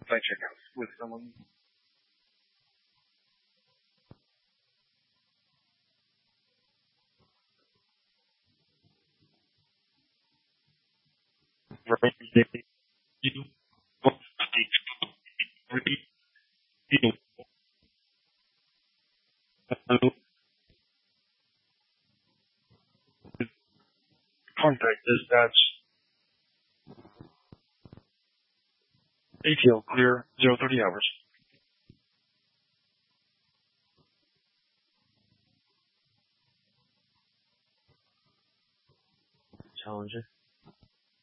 outside checkout with someone. Contact dispatch. ATL clear 030 hours. Challenger.